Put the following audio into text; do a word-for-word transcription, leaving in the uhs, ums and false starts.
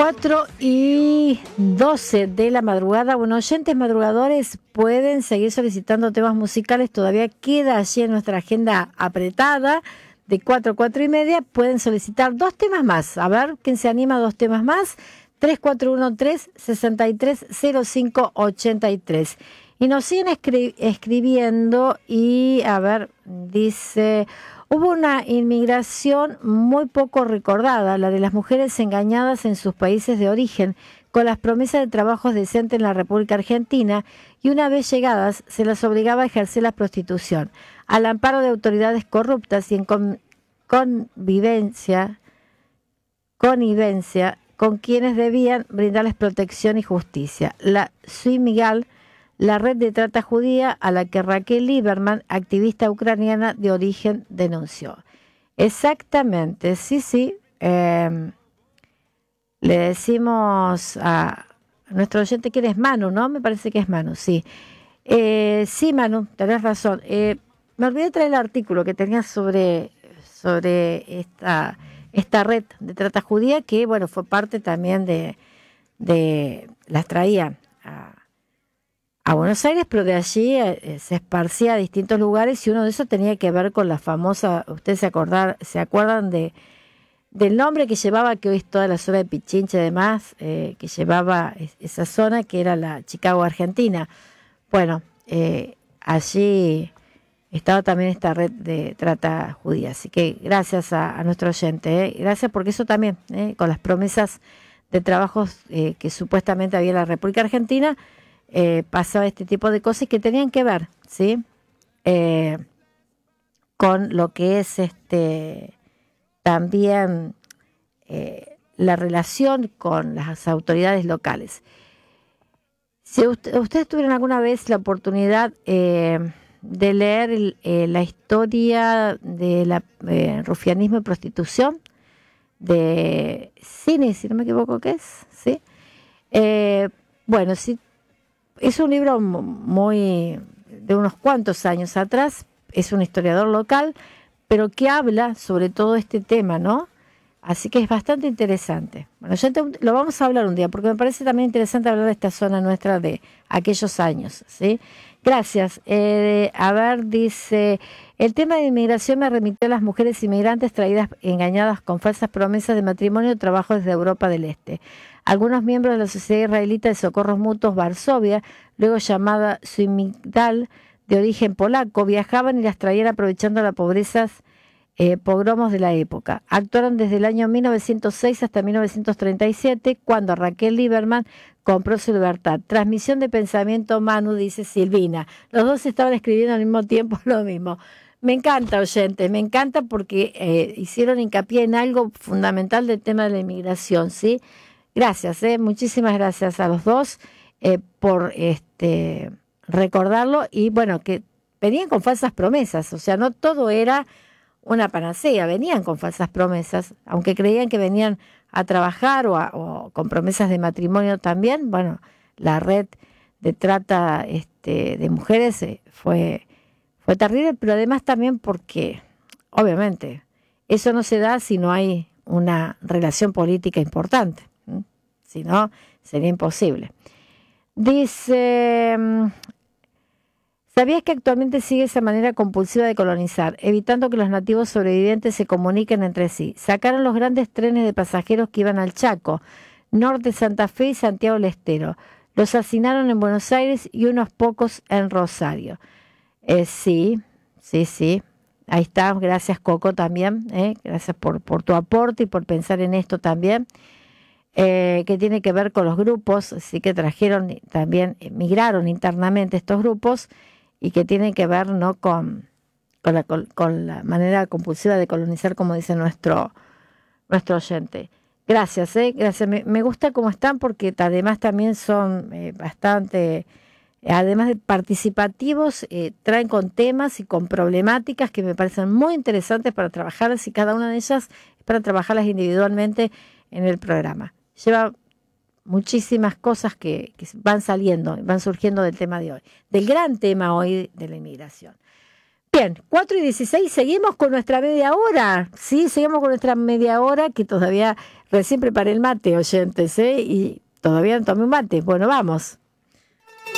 cuatro y doce de la madrugada. Bueno, oyentes madrugadores pueden seguir solicitando temas musicales. Todavía queda allí en nuestra agenda apretada de cuatro a cuatro y media. Pueden solicitar dos temas más. A ver, ¿quién se anima a dos temas más? tres cuatro uno tres, seis tres cero cinco ocho tres. Y nos siguen escri- escribiendo y, a ver, dice... Hubo una inmigración muy poco recordada, la de las mujeres engañadas en sus países de origen, con las promesas de trabajos decentes en la República Argentina, y una vez llegadas se las obligaba a ejercer la prostitución, al amparo de autoridades corruptas y en con, convivencia, connivencia con quienes debían brindarles protección y justicia. La Sui Miguel, la red de trata judía a la que Raquel Lieberman, activista ucraniana de origen, denunció. Exactamente, sí, sí. Eh, le decimos a nuestro oyente que es Manu, ¿no? Me parece que es Manu, sí. Eh, sí, Manu, tenés razón. Eh, me olvidé traer el artículo que tenía sobre, sobre esta, esta red de trata judía que, bueno, fue parte también de, de las traía a a Buenos Aires, pero de allí eh, se esparcía a distintos lugares y uno de esos tenía que ver con la famosa, ustedes se acordar, se acuerdan de del nombre que llevaba, que hoy es toda la zona de Pichinche además, eh, que llevaba es, esa zona que era la Chicago Argentina. Bueno, eh, allí estaba también esta red de trata judía, así que gracias a, a nuestro oyente, eh, gracias porque eso también, eh, con las promesas de trabajos eh, que supuestamente había en la República Argentina, Eh, pasaba este tipo de cosas que tenían que ver, ¿sí? Eh, con lo que es este también eh, la relación con las autoridades locales. Si usted, ustedes tuvieron alguna vez la oportunidad eh, de leer el, eh, la historia de la eh, rufianismo y prostitución de Cine, si no me equivoco, ¿qué es? ¿Sí? Eh, bueno, si es un libro muy de unos cuantos años atrás, es un historiador local, pero que habla sobre todo este tema, ¿no? Así que es bastante interesante. Bueno, ya te, lo vamos a hablar un día, porque me parece también interesante hablar de esta zona nuestra de aquellos años, ¿sí? Gracias. Eh, a ver, dice, el tema de inmigración me remitió a las mujeres inmigrantes traídas engañadas con falsas promesas de matrimonio y trabajo desde Europa del Este. Algunos miembros de la Sociedad Israelita de Socorros Mutuos Varsovia, luego llamada Suimigdal, de origen polaco, viajaban y las traían aprovechando la pobreza, eh, pogromos de la época. Actuaron desde el año mil novecientos seis hasta mil novecientos treinta y siete, cuando Raquel Lieberman compró su libertad. Transmisión de pensamiento, Manu, dice Silvina. Los dos estaban escribiendo al mismo tiempo lo mismo. Me encanta, oyentes, me encanta porque eh, hicieron hincapié en algo fundamental del tema de la inmigración, ¿sí? Gracias, eh, muchísimas gracias a los dos eh, por este recordarlo y bueno, que venían con falsas promesas, o sea, no todo era una panacea, venían con falsas promesas, aunque creían que venían a trabajar o, a, o con promesas de matrimonio también. Bueno, la red de trata este, de mujeres eh, fue, fue terrible, pero además también porque, obviamente, eso no se da si no hay una relación política importante. Si no, sería imposible. Dice, ¿sabías que actualmente sigue esa manera compulsiva de colonizar, evitando que los nativos sobrevivientes se comuniquen entre sí? Sacaron los grandes trenes de pasajeros que iban al Chaco, Norte Santa Fe y Santiago del Estero. Los hacinaron en Buenos Aires y unos pocos en Rosario. Eh, sí, sí, sí. Ahí está. Gracias, Coco, también. ¿eh? Gracias por, por tu aporte y por pensar en esto también. Eh, que tiene que ver con los grupos, sí que trajeron también, migraron internamente estos grupos y que tiene que ver no con, con, la, con, con la manera compulsiva de colonizar, como dice nuestro, nuestro oyente. Gracias, eh, gracias. Me, me gusta cómo están porque además también son eh, bastante, además de participativos, eh, traen con temas y con problemáticas que me parecen muy interesantes para trabajarlas y cada una de ellas es para trabajarlas individualmente en el programa. Lleva muchísimas cosas que, que van saliendo, van surgiendo del tema de hoy, del gran tema hoy de la inmigración. Bien, cuatro y dieciséis, seguimos con nuestra media hora. Sí, seguimos con nuestra media hora, que todavía recién preparé el mate, oyentes, ¿eh? Y todavía no tomé un mate. Bueno, vamos.